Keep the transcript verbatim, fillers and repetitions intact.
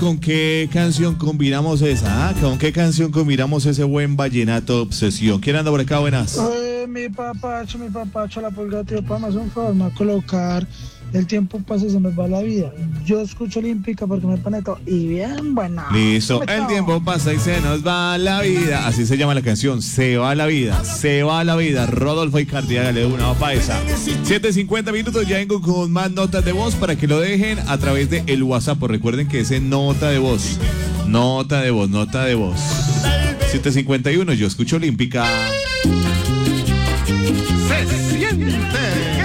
¿Con qué canción combinamos esa? ¿Ah? ¿Con qué canción combinamos ese buen vallenato obsesión? ¿Quién anda por acá? Buenas. Oye, mi papacho, mi papacho, la pulga, tío, para más un favor, me va a colocar el tiempo pasa y se nos va la vida. Yo escucho Olímpica porque me pone todo y bien buena. Listo, el tiempo pasa y se nos va la vida. Así se llama la canción, Se va la vida, se va la vida. Rodolfo Icardi, hágale una opa esa. siete cincuenta minutos, ya vengo con más notas de voz para que lo dejen a través de el WhatsApp. Recuerden que es en nota de voz, nota de voz, nota de voz. siete cincuenta y uno, yo escucho Olímpica. Se siente.